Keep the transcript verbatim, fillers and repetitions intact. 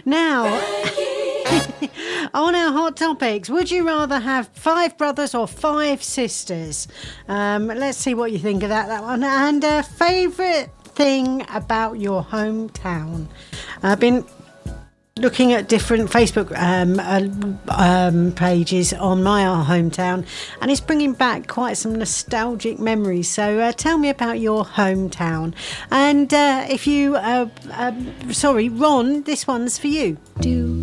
Now, on our hot topics, would you rather have five brothers or five sisters? Um, let's see what you think of that, that one. And uh, favourite thing about your hometown? I've been looking at different Facebook um, uh, um, pages on my hometown, and it's bringing back quite some nostalgic memories. So uh, tell me about your hometown. And uh, if you, uh, uh, sorry, Ron, this one's for you. Do